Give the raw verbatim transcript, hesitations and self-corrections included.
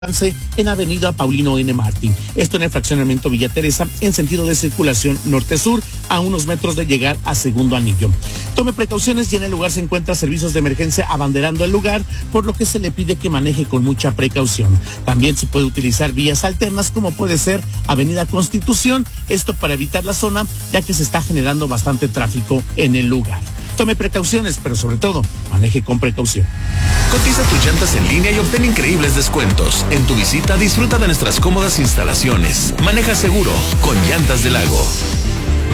en Avenida Paulino N. Martín. Esto en el fraccionamiento Villa Teresa, en sentido de circulación norte-sur, a unos metros de llegar a Segundo Anillo. Tome precauciones y en el lugar se encuentra servicios de emergencia abanderando el lugar, por lo que se le pide que maneje con mucha precaución. También se puede utilizar vías alternas, como puede ser Avenida Constitución, esto para evitar la zona, ya que se está generando bastante tráfico en el lugar. Tome precauciones, pero sobre todo, maneje con precaución. Cotiza tus llantas en línea y obtén increíbles descuentos. En tu visita disfruta de nuestras cómodas instalaciones. Maneja seguro con Llantas del Lago.